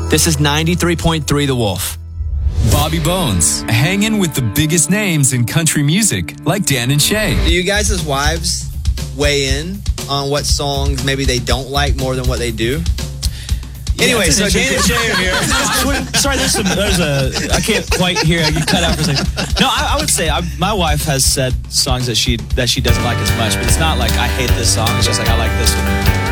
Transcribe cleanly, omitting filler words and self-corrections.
This is 93.3 The Wolf. Bobby Bones, hanging with the biggest names in country music, like Dan and Shay. Do you guys as wives weigh in on what songs maybe they don't like more than what they do? Anyway, so Dan and Shay are here. Sorry, I can't quite hear you cut out for a second. No, I would say my wife has said songs that she doesn't like as much, but it's not like I hate this song. It's just like I like this one